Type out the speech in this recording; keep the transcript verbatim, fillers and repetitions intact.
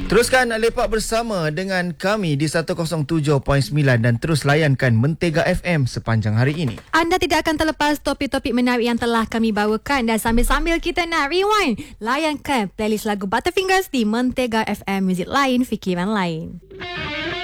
Teruskan lepak bersama dengan kami di seratus tujuh perpuluhan sembilan dan terus layankan Mentega F M sepanjang hari ini. Anda tidak akan terlepas topik-topik menarik yang telah kami bawakan, dan sambil-sambil kita nak rewind, layankan playlist lagu Butterfingers di Mentega F M, muzik lain, fikiran lain.